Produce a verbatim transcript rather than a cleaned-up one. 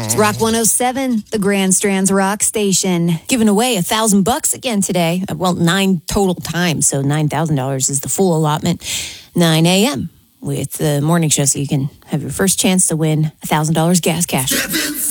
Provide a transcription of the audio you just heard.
It's Rock one oh seven, the Grand Strands Rock Station. Giving away a thousand bucks again today. Well, nine total times, so nine thousand dollars is the full allotment. nine a.m. with the morning show, so you can have your first chance to win a thousand dollars gas cash.